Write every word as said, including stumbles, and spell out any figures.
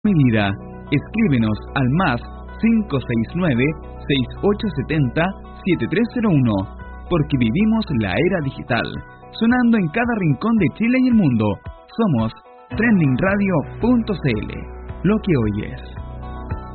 medida. Escríbenos al más cinco seis nueve, seis ocho siete cero, siete tres cero uno, porque vivimos la era digital, sonando en cada rincón de Chile y el mundo. Somos trending radio punto c l, lo que oyes.